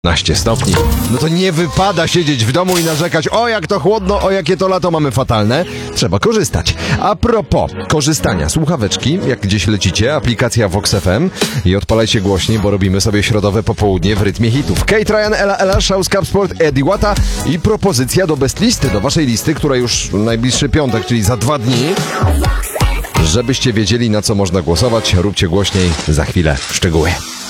15 stopni. No to nie wypada siedzieć w domu i narzekać, o jak to chłodno, o jakie to lato mamy fatalne. Trzeba korzystać. A propos korzystania, słuchaweczki, jak gdzieś lecicie, aplikacja Vox FM i odpalajcie głośniej, bo robimy sobie środowe popołudnie w rytmie hitów. Kate Ryan, Ella, Shouse, Sport, Eddie Wata i propozycja do best listy, do waszej listy, która już najbliższy piątek, czyli za 2 dni. Żebyście wiedzieli, na co można głosować, róbcie głośniej, za chwilę szczegóły.